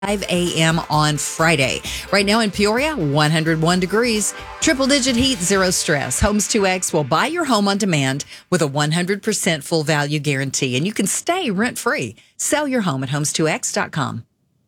5 a.m. on Friday. Right now in Peoria, 101 degrees, triple-digit heat, zero stress. Homes 2X will buy your home on demand with a 100% full value guarantee, and you can stay rent-free. Sell your home at homes2x.com.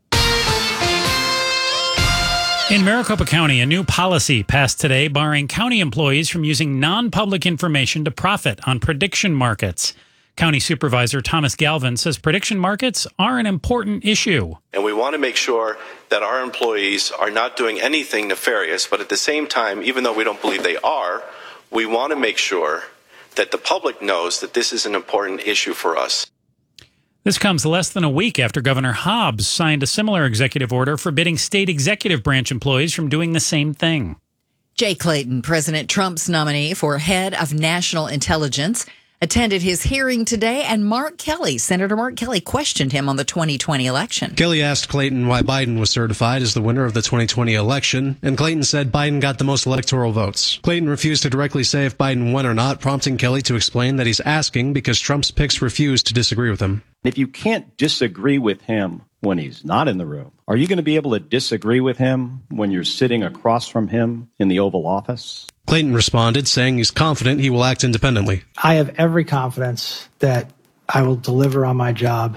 In Maricopa County, a new policy passed today barring county employees from using non-public information to profit on prediction markets. County Supervisor Thomas Galvin says prediction markets are an important issue. And we want to make sure that our employees are not doing anything nefarious, but at the same time, even though we don't believe they are, we want to make sure that the public knows that this is an important issue for us. This comes less than a week after Governor Hobbs signed a similar executive order forbidding state executive branch employees from doing the same thing. Jay Clayton, President Trump's nominee for head of national intelligence, attended his hearing today, and Senator Mark Kelly, questioned him on the 2020 election. Kelly asked Clayton why Biden was certified as the winner of the 2020 election, and Clayton said Biden got the most electoral votes. Clayton refused to directly say if Biden won or not, prompting Kelly to explain that he's asking because Trump's picks refuse to disagree with him. If you can't disagree with him when he's not in the room, are you going to be able to disagree with him when you're sitting across from him in the Oval Office? Clayton responded, saying he's confident he will act independently. I have every confidence that I will deliver on my job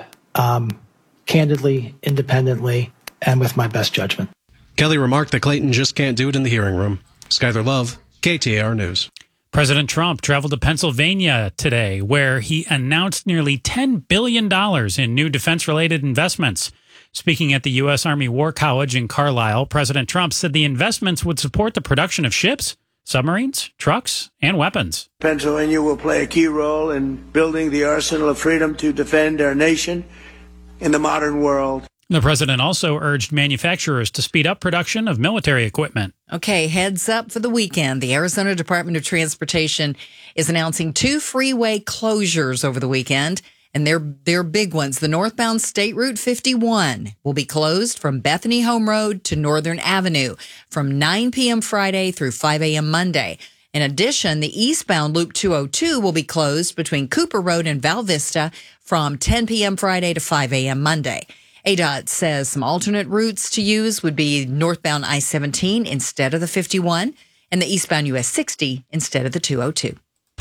candidly, independently, and with my best judgment. Kelly remarked that Clayton just can't do it in the hearing room. Skyler Love, KTAR News. President Trump traveled to Pennsylvania today, where he announced nearly $10 billion in new defense-related investments. Speaking at the U.S. Army War College in Carlisle, President Trump said the investments would support the production of ships, submarines, trucks, and weapons. Pennsylvania will play a key role in building the arsenal of freedom to defend our nation in the modern world. The president also urged manufacturers to speed up production of military equipment. Okay, heads up for the weekend. The Arizona Department of Transportation is announcing 2 freeway closures over the weekend, and they're big ones. The northbound State Route 51 will be closed from Bethany Home Road to Northern Avenue from 9 p.m. Friday through 5 a.m. Monday. In addition, the eastbound Loop 202 will be closed between Cooper Road and Val Vista from 10 p.m. Friday to 5 a.m. Monday. ADOT says some alternate routes to use would be northbound I-17 instead of the 51 and the eastbound US 60 instead of the 202.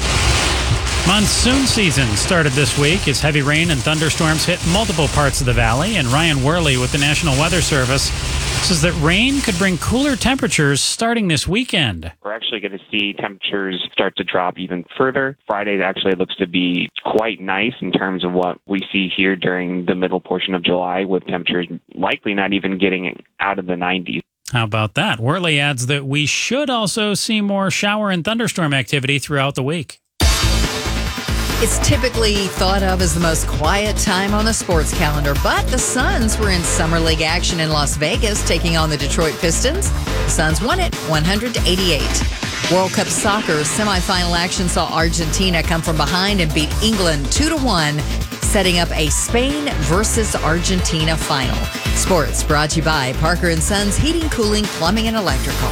Monsoon season started this week as heavy rain and thunderstorms hit multiple parts of the valley, and Ryan Worley with the National Weather Service says that rain could bring cooler temperatures starting this weekend. We're actually going to see temperatures start to drop even further. Friday actually looks to be quite nice in terms of what we see here during the middle portion of July, with temperatures likely not even getting out of the 90s. How about that? Worley adds that we should also see more shower and thunderstorm activity throughout the week. It's typically thought of as the most quiet time on the sports calendar, but the Suns were in Summer League action in Las Vegas, taking on the Detroit Pistons. The Suns won it 100-88. World Cup Soccer semifinal action saw Argentina come from behind and beat England 2-1, setting up a Spain versus Argentina final. Sports brought to you by Parker & Sons Heating, Cooling, Plumbing, and Electrical.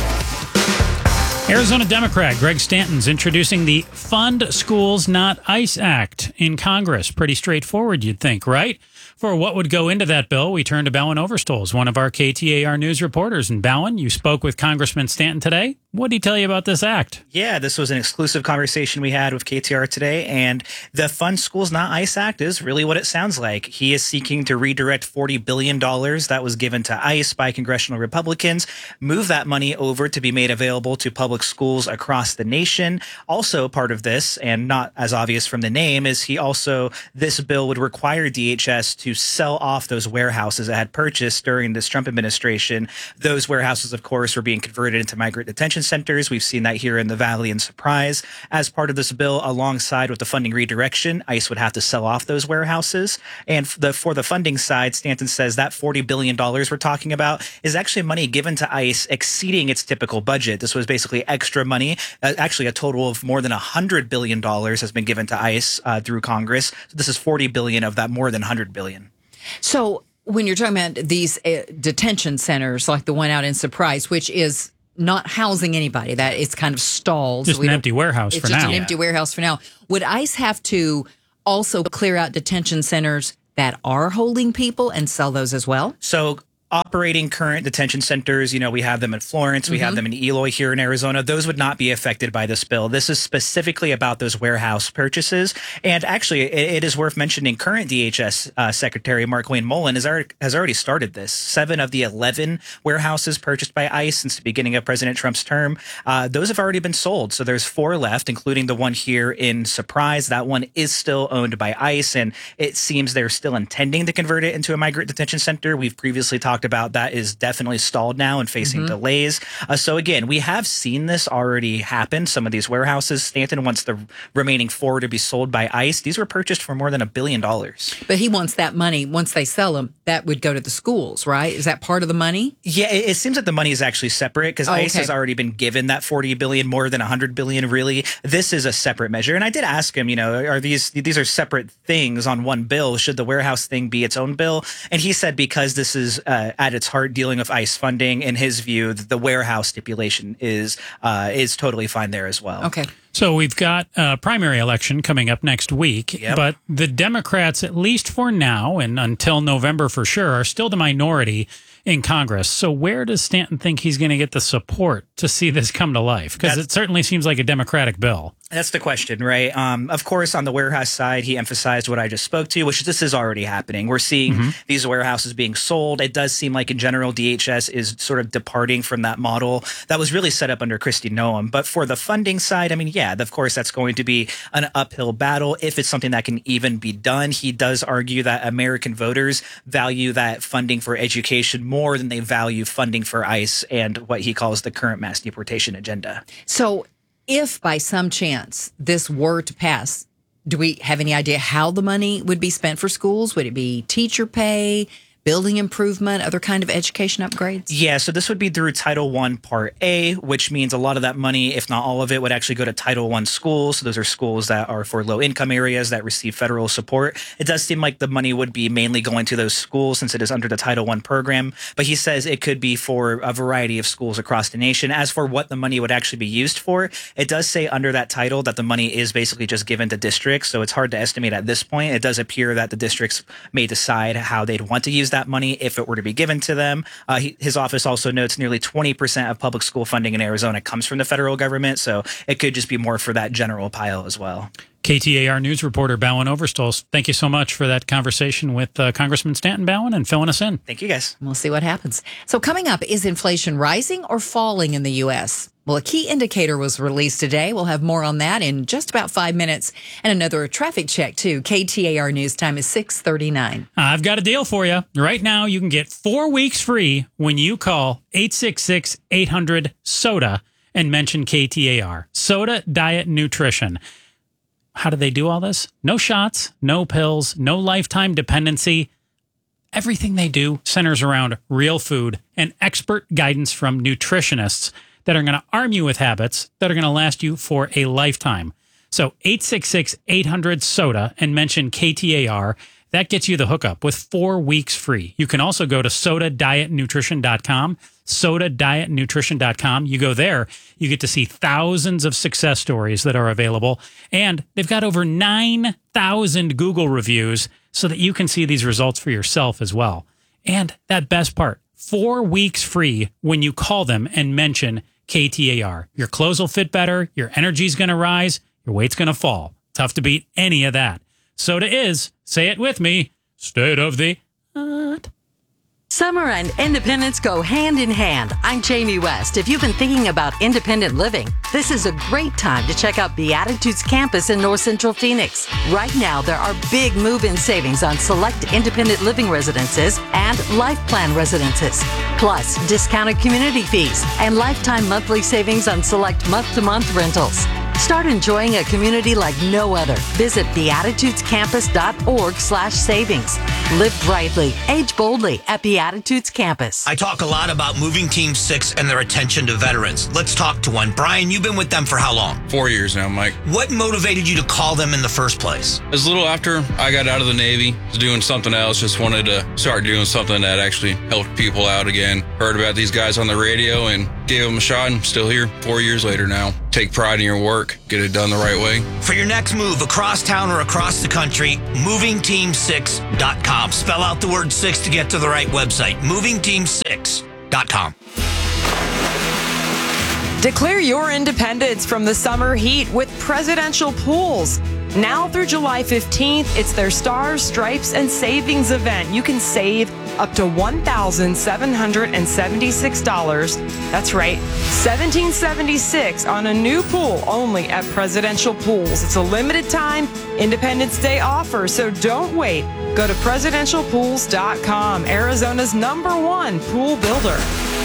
Arizona Democrat Greg Stanton's introducing the Fund Schools Not ICE Act in Congress. Pretty straightforward, you'd think, right? For what would go into that bill, we turn to Bowen Overstolz, one of our KTAR News reporters. And Bowen, you spoke with Congressman Stanton today. What did he tell you about this act? Yeah, this was an exclusive conversation we had with KTAR today, and the Fund Schools Not ICE Act is really what it sounds like. He is seeking to redirect $40 billion that was given to ICE by congressional Republicans, move that money over to be made available to public schools across the nation. Also part of this, and not as obvious from the name, is this bill would require DHS to sell off those warehouses it had purchased during this Trump administration. Those warehouses, of course, were being converted into migrant detention centers. We've seen that here in the Valley and Surprise. As part of this bill, alongside with the funding redirection, ICE would have to sell off those warehouses. And for the funding side, Stanton says that $40 billion we're talking about is actually money given to ICE exceeding its typical budget. This was basically extra money. Actually, a total of more than $100 billion has been given to ICE through Congress. So this is $40 billion of that more than $100 billion. So when you're talking about these detention centers, like the one out in Surprise, which is not housing anybody, that it's kind of stalled. Just an empty warehouse for now. It's just an empty warehouse for now. Would ICE have to also clear out detention centers that are holding people and sell those as well? So operating current detention centers, we have them in Florence, we have them in Eloy here in Arizona. Those would not be affected by this bill. This is specifically about those warehouse purchases. And actually, it is worth mentioning current DHS Secretary Mark Wayne Mullen has already started this. 7 of the 11 warehouses purchased by ICE since the beginning of President Trump's term, those have already been sold. So there's 4 left, including the one here in Surprise. That one is still owned by ICE, and it seems they're still intending to convert it into a migrant detention center. We've previously talked about that is definitely stalled now and facing delays. So again, we have seen this already happen. Some of these warehouses, Stanton wants the remaining 4 to be sold by ICE. These were purchased for more than $1 billion. But he wants that money, once they sell them, that would go to the schools, right? Is that part of the money? Yeah, it seems that the money is actually separate because ICE has already been given that $40 billion, more than $100 billion, really. This is a separate measure. And I did ask him, are these are separate things on one bill? Should the warehouse thing be its own bill? And he said because this is at its heart dealing with ICE funding, in his view, the warehouse stipulation is totally fine there as well. Okay. So we've got a primary election coming up next week, but the Democrats, at least for now and until November for sure, are still the minority in Congress. So where does Stanton think he's going to get the support to see this come to life? Because it certainly seems like a Democratic bill. That's the question, right? Of course, on the warehouse side, he emphasized what I just spoke to, which this is already happening. We're seeing these warehouses being sold. It does seem like, in general, DHS is sort of departing from that model that was really set up under Kristi Noem. But for the funding side, I mean, yeah, of course, that's going to be an uphill battle if it's something that can even be done. He does argue that American voters value that funding for education more than they value funding for ICE and what he calls the current mass deportation agenda. So if by some chance this were to pass, do we have any idea how the money would be spent for schools? Would it be teacher pay, building improvement, other kind of education upgrades? Yeah, so this would be through Title I Part A, which means a lot of that money, if not all of it, would actually go to Title I schools. So those are schools that are for low-income areas that receive federal support. It does seem like the money would be mainly going to those schools since it is under the Title I program. But he says it could be for a variety of schools across the nation. As for what the money would actually be used for, it does say under that title that the money is basically just given to districts. So it's hard to estimate at this point. It does appear that the districts may decide how they'd want to use that money if it were to be given to them. His office also notes nearly 20% of public school funding in Arizona comes from the federal government, so it could just be more for that general pile as well. KTAR News reporter Bowen Overstolz, thank you so much for that conversation with Congressman Stanton Bowen and filling us in. Thank you, guys. We'll see what happens. So coming up, is inflation rising or falling in the U.S.? Well, a key indicator was released today. We'll have more on that in just about 5 minutes. And another traffic check, too. KTAR News time is 6:39. I've got a deal for you. Right now, you can get 4 weeks free when you call 866-800-SODA and mention KTAR. Soda Diet Nutrition. How do they do all this? No shots, no pills, no lifetime dependency. Everything they do centers around real food and expert guidance from nutritionists that are going to arm you with habits that are going to last you for a lifetime. So 866-800-SODA and mention KTAR. That gets you the hookup with 4 weeks free. You can also go to sodadietnutrition.com, sodadietnutrition.com. You go there, you get to see thousands of success stories that are available. And they've got over 9,000 Google reviews so that you can see these results for yourself as well. And that best part, 4 weeks free when you call them and mention KTAR. Your clothes will fit better, your energy's going to rise, your weight's going to fall. Tough to beat any of that. Soda is, say it with me, state of the art. Summer and independence go hand in hand. I'm Jamie West. If you've been thinking about independent living, this is a great time to check out Beatitudes Campus in North Central Phoenix. Right now, there are big move-in savings on select independent living residences and life plan residences, plus discounted community fees and lifetime monthly savings on select month-to-month rentals. Start enjoying a community like no other. Visit beatitudescampus.org/savings. Live brightly, age boldly at Beatitudes Campus. I talk a lot about Moving Team 6 and their attention to veterans. Let's talk to one. Brian, you've been with them for how long? 4 years now, Mike. What motivated you to call them in the first place? It was a little after I got out of the Navy, was doing something else, just wanted to start doing something that actually helped people out again. Heard about these guys on the radio and Gave them a shot and still here 4 years later now. Take pride in your work. Get it done the right way. For your next move across town or across the country, movingteam6.com. Spell out the word 6 to get to the right website. movingteam6.com. Declare your independence from the summer heat with Presidential Pools. Now through July 15th, it's their Stars, Stripes, and Savings event. You can save up to $1,776. That's right, $1,776 on a new pool only at Presidential Pools. It's a limited time Independence Day offer, so don't wait. Go to presidentialpools.com, Arizona's #1 pool builder.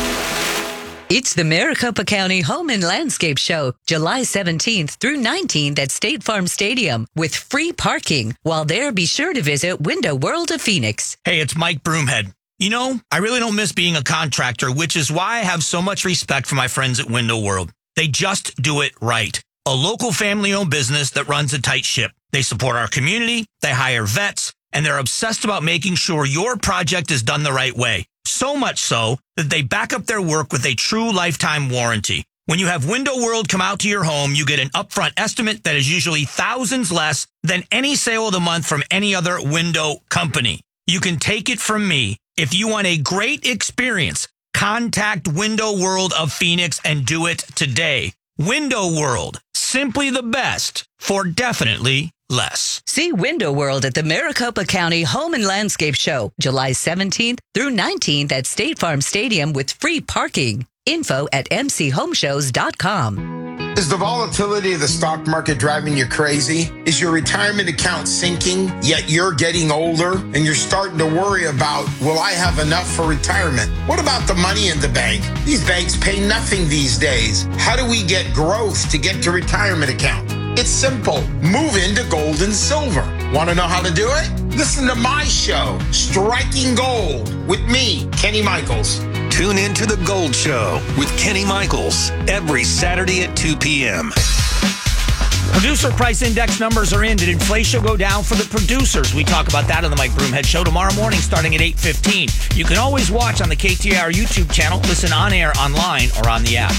It's the Maricopa County Home and Landscape Show, July 17th through 19th at State Farm Stadium with free parking. While there, be sure to visit Window World of Phoenix. Hey, it's Mike Broomhead. You know, I really don't miss being a contractor, which is why I have so much respect for my friends at Window World. They just do it right. A local family-owned business that runs a tight ship. They support our community, they hire vets, and they're obsessed about making sure your project is done the right way. So much so that they back up their work with a true lifetime warranty. When you have Window World come out to your home, you get an upfront estimate that is usually thousands less than any sale of the month from any other window company. You can take it from me. If you want a great experience, contact Window World of Phoenix and do it today. Window World, simply the best for definitely less. See Window World at the Maricopa County Home and Landscape Show, July 17th through 19th at State Farm Stadium with free parking. Info at mchomeshows.com. Is the volatility of the stock market driving you crazy? Is your retirement account sinking, yet you're getting older and you're starting to worry about, will I have enough for retirement? What about the money in the bank? These banks pay nothing these days. How do we get growth to get to retirement account? It's simple. Move into gold and silver. Want to know how to do it? Listen to my show, Striking Gold, with me, Kenny Michaels. Tune in to The Gold Show with Kenny Michaels every Saturday at 2 p.m. Producer price index numbers are in. Did inflation go down for the producers? We talk about that on the Mike Broomhead Show tomorrow morning starting at 8:15. You can always watch on the KTAR YouTube channel, listen on air, online, or on the app.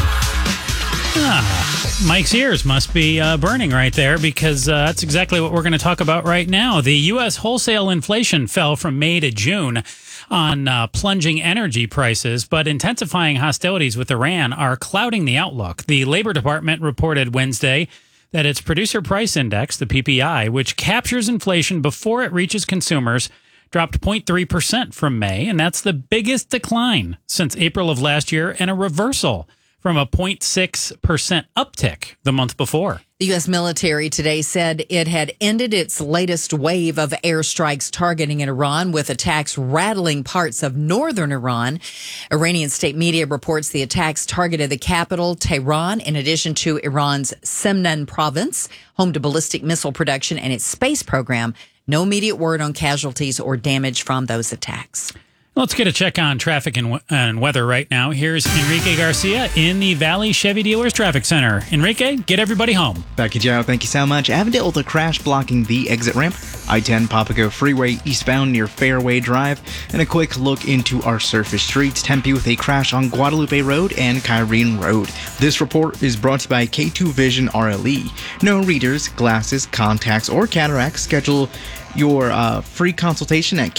Mike's ears must be burning right there because that's exactly what we're going to talk about right now. The U.S. wholesale inflation fell from May to June on plunging energy prices, but intensifying hostilities with Iran are clouding the outlook. The Labor Department reported Wednesday that its producer price index, the PPI, which captures inflation before it reaches consumers, dropped 0.3% from May, and that's the biggest decline since April of last year and a reversal from a 0.6% uptick the month before. The U.S. military today said it had ended its latest wave of airstrikes targeting Iran, with attacks rattling parts of northern Iran. Iranian state media reports the attacks targeted the capital, Tehran, in addition to Iran's Semnan province, home to ballistic missile production and its space program. No immediate word on casualties or damage from those attacks. Let's get a check on traffic and weather right now. Here's Enrique Garcia in the Valley Chevy Dealers Traffic Center. Enrique, get everybody home. Becky Joe, thank you so much. Avondale with a crash blocking the exit ramp. I-10 Papago Freeway eastbound near Fairway Drive. And a quick look into our surface streets. Tempe with a crash on Guadalupe Road and Kyrene Road. This report is brought to you by K2 Vision RLE. No readers, glasses, contacts, or cataracts. Schedule your free consultation at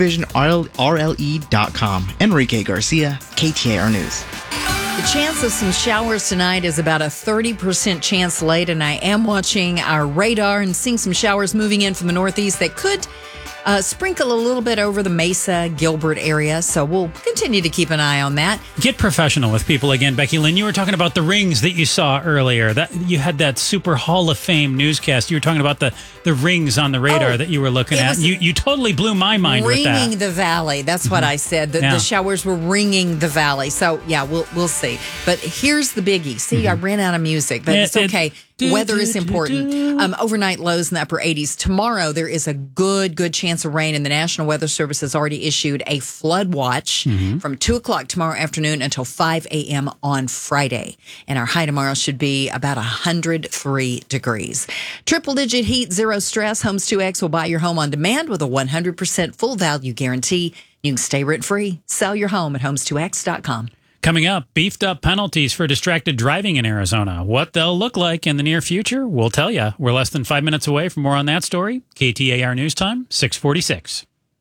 k2visionrle.com. Enrique Garcia, KTAR News. The chance of some showers tonight is about a 30% chance late, and I am watching our radar and seeing some showers moving in from the northeast that could sprinkle a little bit over the Mesa, Gilbert area. So we'll continue to keep an eye on that. Get professional with people again, Becky Lynn. You were talking about the rings that you saw earlier. That you had that super Hall of Fame newscast. You were talking about the rings on the radar that you were looking at. You totally blew my mind with that. Ringing the valley. That's what I said. The showers were ringing the valley. So yeah, we'll see. But here's the biggie. See, I ran out of music, but it's okay. Weather is important. Overnight lows in the upper 80s. Tomorrow, there is a good chance of rain, and the National Weather Service has already issued a flood watch from 2 o'clock tomorrow afternoon until 5 a.m. on Friday. And our high tomorrow should be about 103 degrees. Triple-digit heat, zero stress. Homes 2X will buy your home on demand with a 100% full value guarantee. You can stay rent-free. Sell your home at homes2x.com. Coming up, beefed up penalties for distracted driving in Arizona. What they'll look like in the near future, we'll tell you. We're less than 5 minutes away from more on that story. KTAR News Time, 6:46.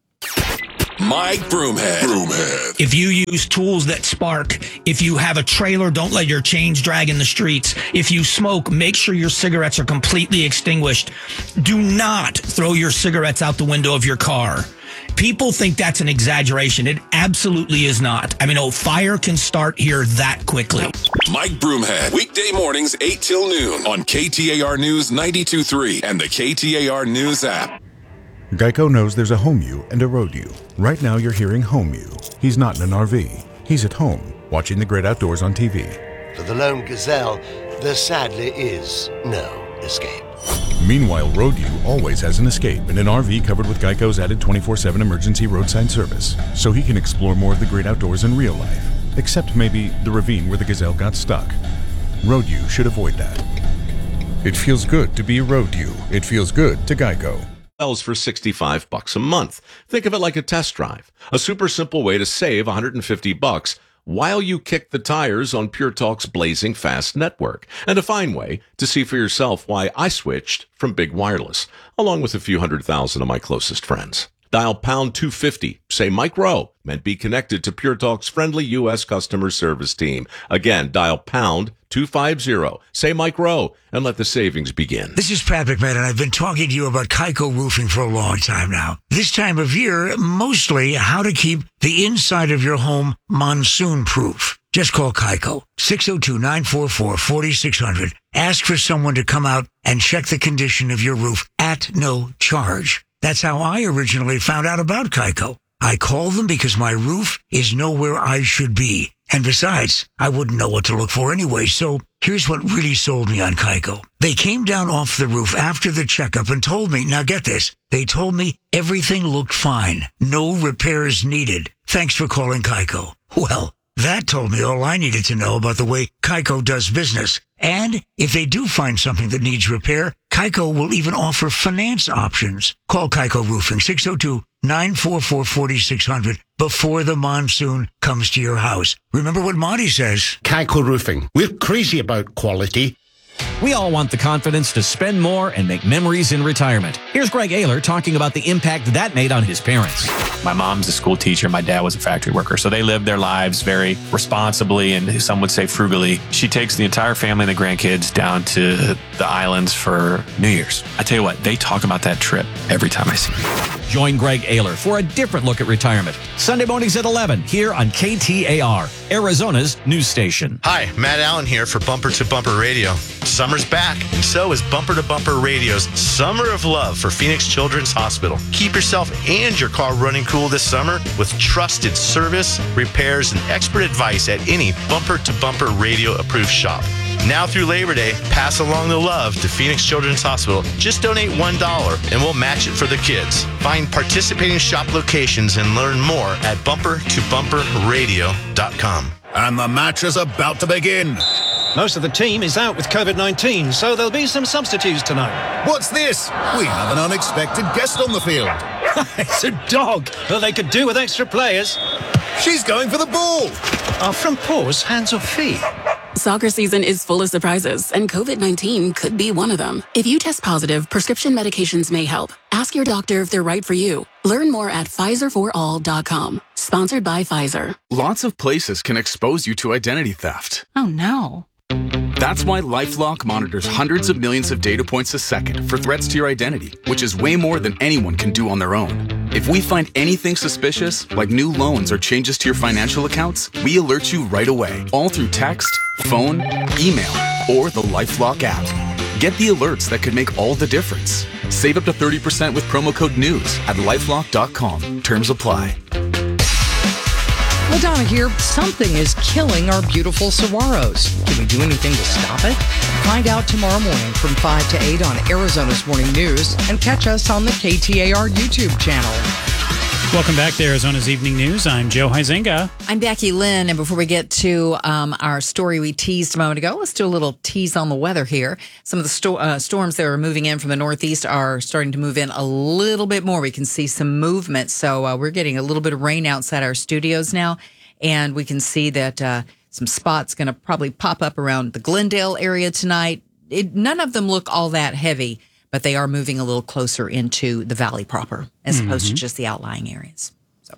Mike Broomhead. If you use tools that spark, if you have a trailer, don't let your chains drag in the streets. If you smoke, make sure your cigarettes are completely extinguished. Do not throw your cigarettes out the window of your car. People think that's an exaggeration. It absolutely is not. I mean, fire can start here that quickly. Mike Broomhead, weekday mornings 8 till noon on KTAR News 92.3 and the KTAR News app. Geico knows there's a home you and a road you. Right now you're hearing home you. He's not in an RV. He's at home, watching the great outdoors on TV. For the lone gazelle, there sadly is no escape. Meanwhile, road you always has an escape in an RV covered with Geico's added 24/7 emergency roadside service, so he can explore more of the great outdoors in real life, except maybe the ravine where the gazelle got stuck. Road you should avoid that. It feels good to be a road you. It feels good to Geico. For $65 a month. Think of it like a test drive. A super simple way to save $150 while you kick the tires on Pure Talk's blazing fast network. And a fine way to see for yourself why I switched from Big Wireless, along with a few 100,000 of my closest friends. Dial pound 250, say Mike Rowe, and be connected to Pure Talk's friendly U.S. customer service team. Again, dial pound 250, say Mike Rowe, and let the savings begin. This is Pat McMahon, and I've been talking to you about Geico Roofing for a long time now. This time of year, mostly how to keep the inside of your home monsoon-proof. Just call Geico, 602-944-4600. Ask for someone to come out and check the condition of your roof at no charge. That's how I originally found out about Geico. I called them because my roof is nowhere I should be. And besides, I wouldn't know what to look for anyway, so here's what really sold me on Geico. They came down off the roof after the checkup and told me, now get this, they told me everything looked fine. No repairs needed. Thanks for calling Geico. Well, that told me all I needed to know about the way Geico does business. And if they do find something that needs repair, Geico will even offer finance options. Call Geico Roofing, 602-944-4600 before the monsoon comes to your house. Remember what Monty says. Geico Roofing. We're crazy about quality. We all want the confidence to spend more and make memories in retirement. Here's Greg Ayler talking about the impact that made on his parents. My mom's a school teacher. My dad was a factory worker. So they lived their lives very responsibly and some would say frugally. She takes the entire family and the grandkids down to the islands for New Year's. I tell you what, they talk about that trip every time I see them. Join Greg Ayler for a different look at retirement. Sunday mornings at 11 here on KTAR, Arizona's news station. Hi, Matt Allen here for Bumper to Bumper Radio. Summer's back, and so is Bumper to Bumper Radio's Summer of Love for Phoenix Children's Hospital. Keep yourself and your car running cool this summer with trusted service, repairs, and expert advice at any Bumper to Bumper Radio approved shop. Now through Labor Day, pass along the love to Phoenix Children's Hospital. Just donate $1 and we'll match it for the kids. Find participating shop locations and learn more at bumpertobumperradio.com. And the match is about to begin. Most of the team is out with COVID-19, so there'll be some substitutes tonight. What's this? We have an unexpected guest on the field. It's a dog. Well, they could do with extra players. She's going for the ball. Are front paws hands or feet? Soccer season is full of surprises, and COVID-19 could be one of them. If you test positive, prescription medications may help. Ask your doctor if they're right for you. Learn more at PfizerForAll.com. Sponsored by Pfizer. Lots of places can expose you to identity theft. Oh, no. That's why LifeLock monitors hundreds of millions of data points a second for threats to your identity, which is way more than anyone can do on their own. If we find anything suspicious, like new loans or changes to your financial accounts, we alert you right away, all through text, phone, email, or the LifeLock app. Get the alerts that could make all the difference. Save up to 30% with promo code NEWS at LifeLock.com. Terms apply. Madonna here. Something is killing our beautiful saguaros. Can we do anything to stop it? Find out tomorrow morning from 5 to 8 on Arizona's Morning News and catch us on the KTAR YouTube channel. Welcome back to Arizona's Evening News. I'm Joe Huizenga. I'm Becky Lynn. And before we get to our story we teased a moment ago, let's do a little tease on the weather here. Some of the storms that are moving in from the northeast are starting to move in a little bit more. We can see some movement. So we're getting a little bit of rain outside our studios now. And we can see that some spots going to probably pop up around the Glendale area tonight. None of them look all that heavy, but they are moving a little closer into the valley proper as opposed to just the outlying areas.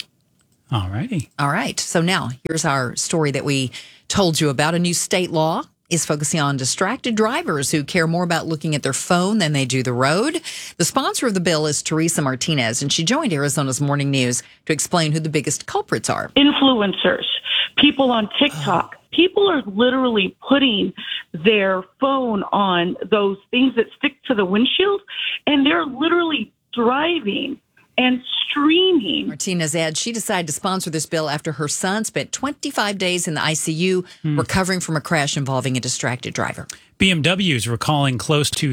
All righty. All right. So now here's our story that we told you about. A new state law is focusing on distracted drivers who care more about looking at their phone than they do the road. The sponsor of the bill is Teresa Martinez, and she joined Arizona's Morning News to explain who the biggest culprits are. Influencers, people on TikTok. People are literally putting their phone on those things that stick to the windshield, and they're literally driving and streaming. Martinez adds she decided to sponsor this bill after her son spent 25 days in the ICU recovering from a crash involving a distracted driver. BMW is recalling close to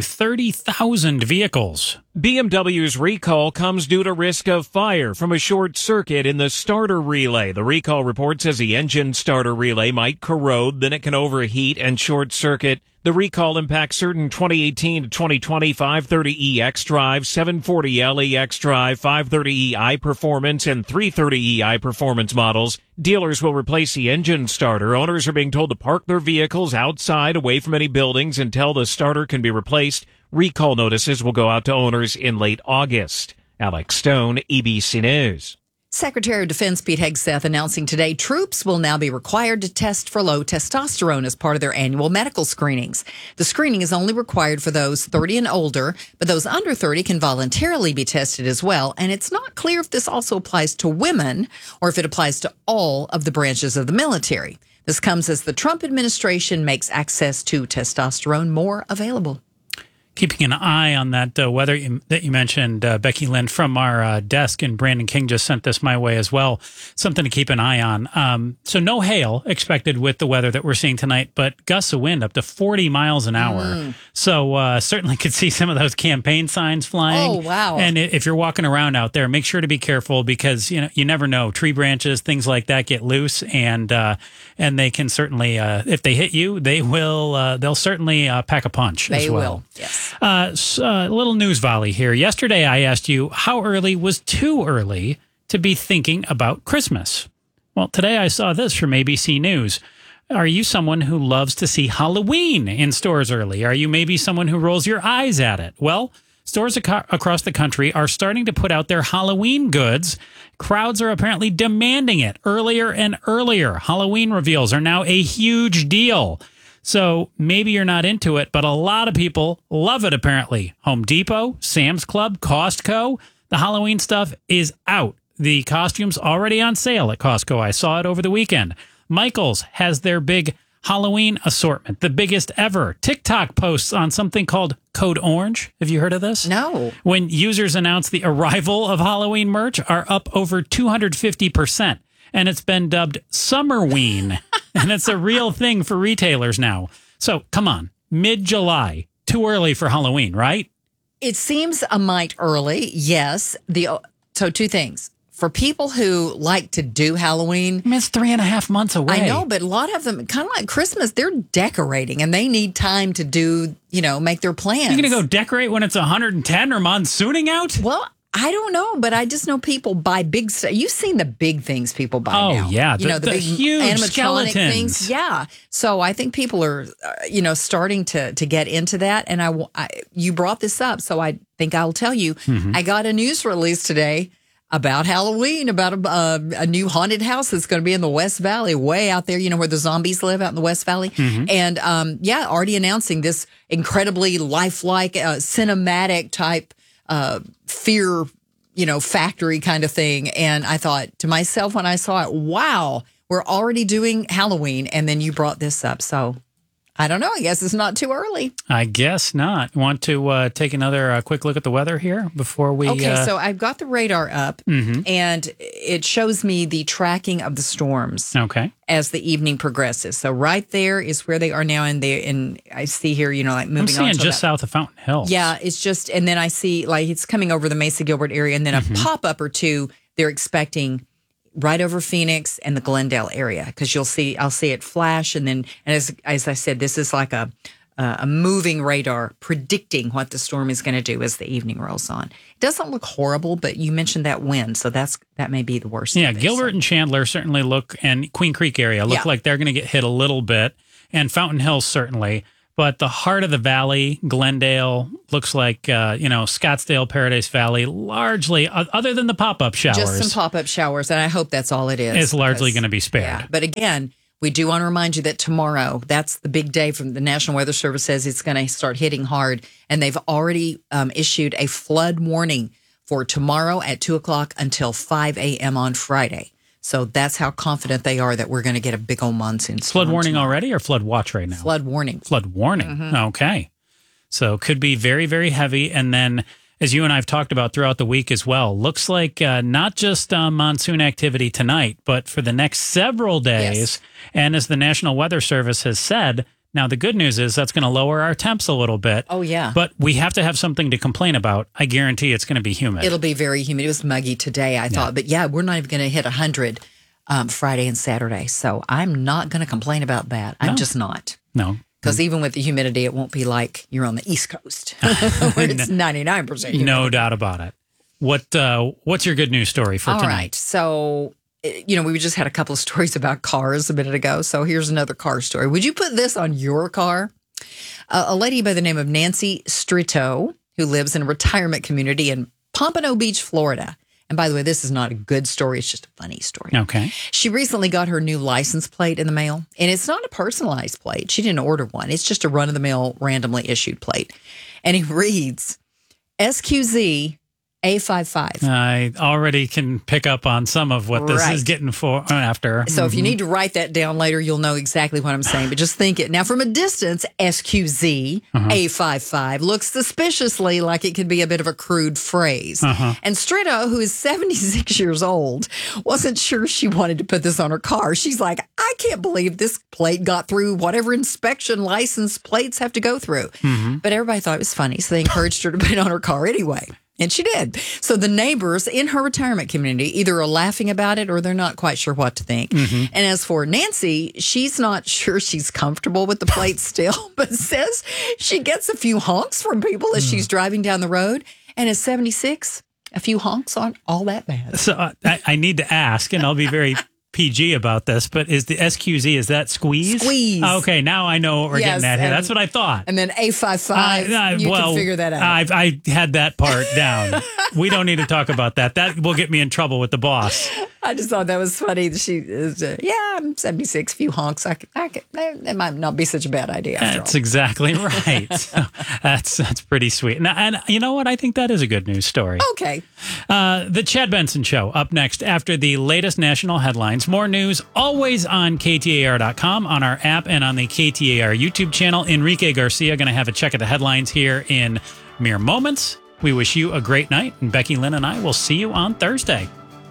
30,000 vehicles. BMW's recall comes due to risk of fire from a short circuit in the starter relay. The recall report says the engine starter relay might corrode, then it can overheat and short circuit. The recall impacts certain 2018 to 2020 530e xDrive, 740L xDrive, 530e iPerformance, and 330e iPerformance models. Dealers will replace the engine starter. Owners are being told to park their vehicles outside, away from any buildings, until the starter can be replaced. Recall notices will go out to owners in late August. Alex Stone, ABC News. Secretary of Defense Pete Hegseth announcing today troops will now be required to test for low testosterone as part of their annual medical screenings. The screening is only required for those 30 and older, but those under 30 can voluntarily be tested as well. And it's not clear if this also applies to women or if it applies to all of the branches of the military. This comes as the Trump administration makes access to testosterone more available. Keeping an eye on that weather that you mentioned, Becky Lynn, from our desk, and Brandon King just sent this my way as well. Something to keep an eye on. So no hail expected with the weather that we're seeing tonight, but gusts of wind up to 40 miles an hour. So certainly could see some of those campaign signs flying. Oh, wow. And if you're walking around out there, make sure to be careful because you never know. Tree branches, things like that get loose, and they can certainly, if they hit you, they'll certainly pack a punch as well. They will, yes. A little news volley here. Yesterday, I asked you how early was too early to be thinking about Christmas. Well, today I saw this from ABC News. Are you someone who loves to see Halloween in stores early? Are you maybe someone who rolls your eyes at it? Well, stores across the country are starting to put out their Halloween goods. Crowds are apparently demanding it earlier and earlier. Halloween reveals are now a huge deal. So maybe you're not into it, but a lot of people love it, apparently. Home Depot, Sam's Club, Costco, the Halloween stuff is out. The costumes already on sale at Costco. I saw it over the weekend. Michael's has their big Halloween assortment, the biggest ever. TikTok posts on something called Code Orange. Have you heard of this? No. When users announce the arrival of Halloween merch are up over 250%. And it's been dubbed Summerween. And it's a real thing for retailers now. So come on, mid-July, too early for Halloween, right? It seems a mite early, yes. So two things. For people who like to do Halloween. It's 3.5 months away. I know, but a lot of them, kind of like Christmas, they're decorating and they need time to do, make their plans. You're going to go decorate when it's 110 or monsooning out? Well, I don't know, but I just know people buy big stuff. You've seen the big things people buy now. Oh, yeah. The big huge animatronic skeletons. things. Yeah. So I think people are, starting to get into that. And you brought this up, so I think I'll tell you. I got a news release today about Halloween, about a new haunted house that's going to be in the West Valley, way out there, where the zombies live out in the West Valley. And already announcing this incredibly lifelike, cinematic type fear, factory kind of thing. And I thought to myself when I saw it, wow, we're already doing Halloween. And then you brought this up. So I don't know. I guess it's not too early. I guess not. Want to take another quick look at the weather here before we... Okay, so I've got the radar up, and it shows me the tracking of the storms as the evening progresses. So right there is where they are now, and I see here, moving on. I'm seeing just south of Fountain Hills. Yeah, it's just, and then I see, it's coming over the Mesa Gilbert area, and then a pop-up or two they're expecting right over Phoenix and the Glendale area, because I'll see it flash, and as I said, this is like a a moving radar predicting what the storm is going to do as the evening rolls on. It doesn't look horrible, but you mentioned that wind, so that may be the worst. Yeah, Gilbert and Chandler certainly look, and Queen Creek area look like they're going to get hit a little bit, and Fountain Hills certainly. But the heart of the valley, Glendale, looks like, Scottsdale, Paradise Valley, largely, other than the pop-up showers. Just some pop-up showers, and I hope that's all it is. It's largely going to be spared. Yeah, but again, we do want to remind you that tomorrow, that's the big day from the National Weather Service says it's going to start hitting hard, and they've already issued a flood warning for tomorrow at 2 o'clock until 5 a.m. on Friday. So that's how confident they are that we're going to get a big old monsoon storm. Flood warning tomorrow. already or flood watch right now? Flood warning. Flood warning. Mm-hmm. Okay. So could be very, very heavy. And then, as you and I have talked about throughout the week as well, looks like not just monsoon activity tonight, but for the next several days. Yes. And as the National Weather Service has said, now the good news is that's going to lower our temps a little bit. Oh, yeah. But we have to have something to complain about. I guarantee it's going to be humid. It'll be very humid. It was muggy today, I thought. But yeah, we're not even going to hit 100 Friday and Saturday. So I'm not going to complain about that. I'm just not. No. Because even with the humidity, it won't be like you're on the East Coast where it's 99% humidity. No doubt about it. What's your good news story for tonight? All right. So, we just had a couple of stories about cars a minute ago. So here's another car story. Would you put this on your car? A lady by the name of Nancy Strito, who lives in a retirement community in Pompano Beach, Florida. And by the way, this is not a good story. It's just a funny story. Okay. She recently got her new license plate in the mail, and it's not a personalized plate. She didn't order one. It's just a run-of-the-mill, randomly issued plate. And it reads, SQZ A55. I already can pick up on some of what this is getting after. So if you need to write that down later, you'll know exactly what I'm saying. But just think it. Now, from a distance, SQZ A55 looks suspiciously like it could be a bit of a crude phrase. And Strito, who is 76 years old, wasn't sure she wanted to put this on her car. She's like, I can't believe this plate got through whatever inspection license plates have to go through. But everybody thought it was funny, so they encouraged her to put it on her car anyway. And she did. So the neighbors in her retirement community either are laughing about it or they're not quite sure what to think. And as for Nancy, she's not sure she's comfortable with the plate still, but says she gets a few honks from people as she's driving down the road. And at 76, a few honks aren't all that bad. So I need to ask, and I'll be very PG about this, but is the SQZ, is that squeeze? Squeeze. Okay, now I know what we're getting at here. That's what I thought. And then A55, you can figure that out. I had that part down. We don't need to talk about that. That will get me in trouble with the boss. I just thought that was funny. She is, I'm 76, few honks. That might not be such a bad idea. That's exactly right. That's pretty sweet. And you know what? I think that is a good news story. Okay. The Chad Benson Show up next after the latest national headlines. More news always on KTAR.com, on our app, and on the KTAR YouTube channel. Enrique Garcia going to have a check of the headlines here in mere moments. We wish you a great night, and Becky Lynn and I will see you on Thursday.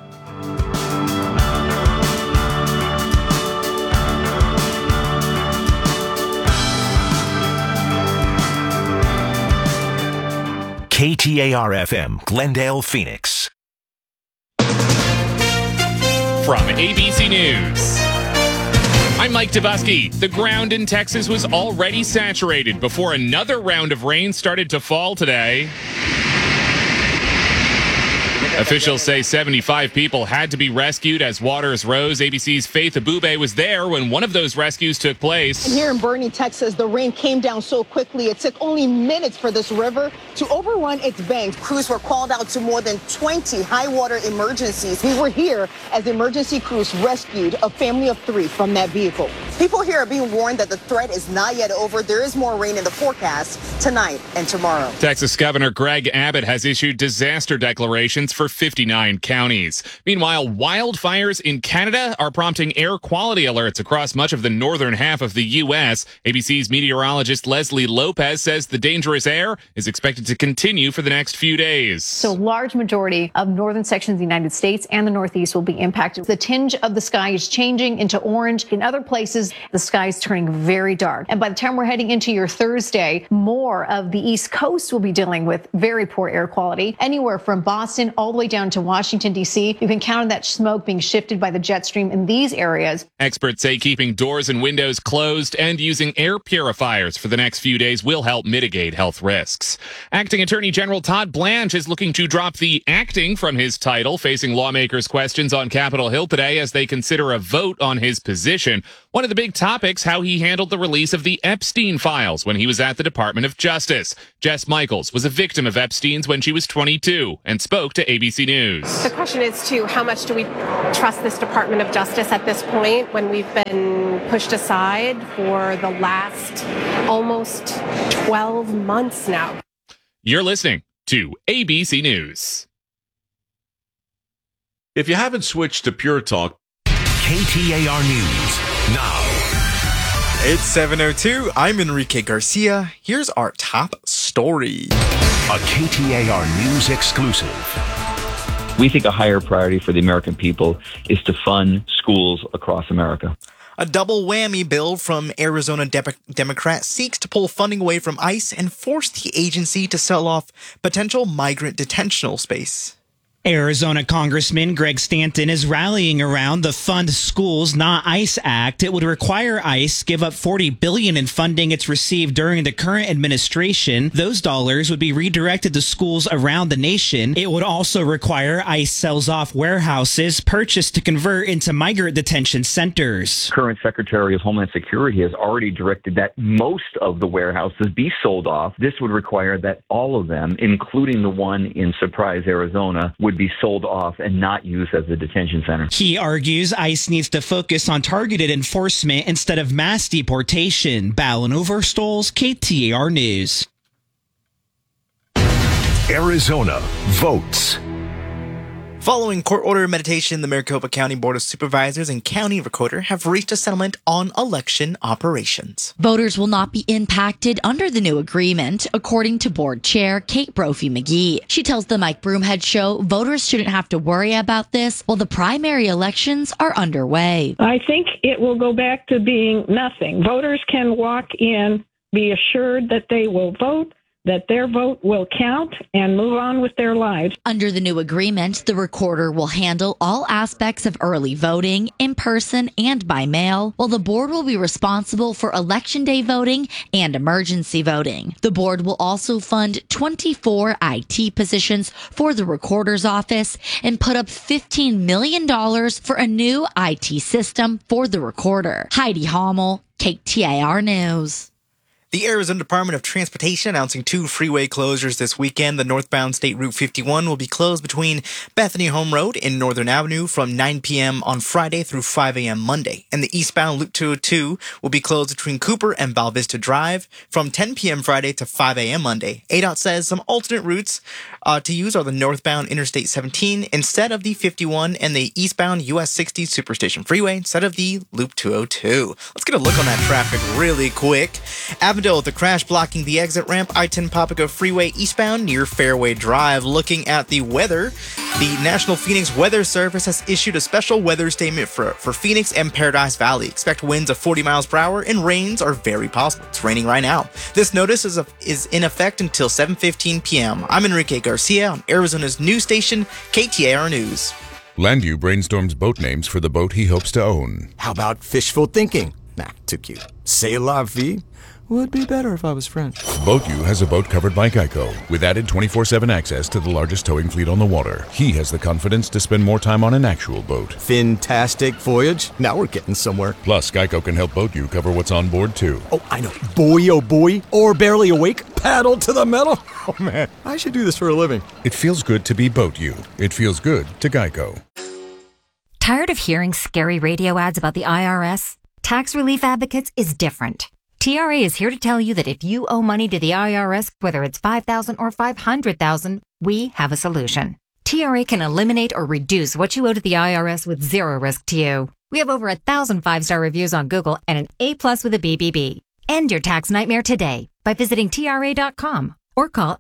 KTAR-FM, Glendale, Phoenix. From ABC News, I'm Mike Tabusky. The ground in Texas was already saturated before another round of rain started to fall today. Officials say 75 people had to be rescued as waters rose. ABC's Faith Abube was there when one of those rescues took place. And here in Boerne, Texas, the rain came down so quickly it took only minutes for this river to overrun its banks. Crews were called out to more than 20 high water emergencies. We were here as emergency crews rescued a family of 3 from that vehicle. People here are being warned that the threat is not yet over. There is more rain in the forecast tonight and tomorrow. Texas Governor Greg Abbott has issued disaster declarations for 59 counties. Meanwhile, wildfires in Canada are prompting air quality alerts across much of the northern half of the U.S. ABC's meteorologist Leslie Lopez says the dangerous air is expected to continue for the next few days. So large majority of northern sections of the United States and the Northeast will be impacted. The tinge of the sky is changing into orange. In other places, The sky's turning very dark. And by the time we're heading into your Thursday, more of the East Coast will be dealing with very poor air quality. Anywhere from Boston all the way down to Washington, D.C., you can count on that smoke being shifted by the jet stream in these areas. Experts say keeping doors and windows closed and using air purifiers for the next few days will help mitigate health risks. Acting Attorney General Todd Blanche is looking to drop the acting from his title, facing lawmakers' questions on Capitol Hill today as they consider a vote on his position. One of the big topics, how he handled the release of the Epstein files when he was at the Department of Justice. Jess Michaels was a victim of Epstein's when she was 22 and spoke to ABC News. The question is, too, how much do we trust this Department of Justice at this point when we've been pushed aside for the last almost 12 months now? You're listening to ABC News. If you haven't switched to Pure Talk, KTAR News now. It's 7:02. I'm Enrique Garcia. Here's our top story. A KTAR News exclusive. We think a higher priority for the American people is to fund schools across America. A double whammy bill from Arizona Democrats seeks to pull funding away from ICE and force the agency to sell off potential migrant detentional space. Arizona Congressman Greg Stanton is rallying around the Fund Schools Not ICE Act. It would require ICE give up $40 billion in funding it's received during the current administration. Those dollars would be redirected to schools around the nation. It would also require ICE sells off warehouses purchased to convert into migrant detention centers. Current Secretary of Homeland Security has already directed that most of the warehouses be sold off. This would require that all of them, including the one in Surprise, Arizona, would be sold off and not used as a detention center. He argues ICE needs to focus on targeted enforcement instead of mass deportation. Ballin Overstoles, KTAR News. Arizona votes. Following court-ordered mediation, the Maricopa County Board of Supervisors and County Recorder have reached a settlement on election operations. Voters will not be impacted under the new agreement, according to Board Chair Kate Brophy-McGee. She tells the Mike Broomhead Show voters shouldn't have to worry about this while the primary elections are underway. I think it will go back to being nothing. Voters can walk in, be assured that they will vote, that their vote will count, and move on with their lives. Under the new agreement, the recorder will handle all aspects of early voting, in person and by mail, while the board will be responsible for election day voting and emergency voting. The board will also fund 24 IT positions for the recorder's office and put up $15 million for a new IT system for the recorder. Heidi Hommel, KTAR News. The Arizona Department of Transportation announcing 2 freeway closures this weekend. The northbound State Route 51 will be closed between Bethany Home Road and Northern Avenue from 9 p.m. on Friday through 5 a.m. Monday. And the eastbound Loop 202 will be closed between Cooper and Val Vista Drive from 10 p.m. Friday to 5 a.m. Monday. ADOT says some alternate routes to use are the northbound Interstate 17 instead of the 51 and the eastbound US 60 Superstation Freeway instead of the Loop 202. Let's get a look on that traffic really quick. The crash blocking the exit ramp, I-10 Papago Freeway eastbound near Fairway Drive. Looking at the weather, the National Phoenix Weather Service has issued a special weather statement for Phoenix and Paradise Valley. Expect winds of 40 miles per hour and rains are very possible. It's raining right now. This notice is in effect until 7:15 p.m. I'm Enrique Garcia on Arizona's news station, KTAR News. Landview brainstorms boat names for the boat he hopes to own. How about fishful thinking? Nah, too cute. C'est la vie? Would be better if I was French. BoatU has a boat covered by Geico with added 24/7 access to the largest towing fleet on the water. He has the confidence to spend more time on an actual boat. Fantastic voyage. Now we're getting somewhere. Plus, Geico can help BoatU cover what's on board, too. Oh, I know. Boy, oh boy. Or barely awake. Paddle to the metal. Oh, man. I should do this for a living. It feels good to be BoatU. It feels good to Geico. Tired of hearing scary radio ads about the IRS? Tax Relief Advocates is different. TRA is here to tell you that if you owe money to the IRS, whether it's $5,000 or $500,000, we have a solution. TRA can eliminate or reduce what you owe to the IRS with zero risk to you. We have over 1,000 5-star reviews on Google and an A+ with a BBB. End your tax nightmare today by visiting TRA.com or call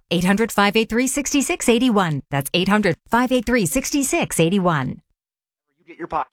800-583-6681. That's 800-583-6681. You get your pot.